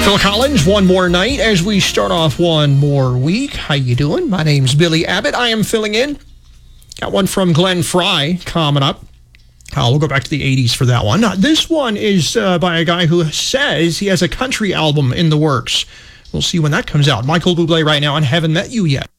Phil Collins, One More Night, as we start off one more week. How you doing? My name's Billy Abbott. I am filling in. Got one from Glenn Frey coming up. We'll go back to the 80s for that one. This one is by a guy who says he has a country album in the works. We'll see when that comes out. Michael Bublé right now on Haven't Met You Yet.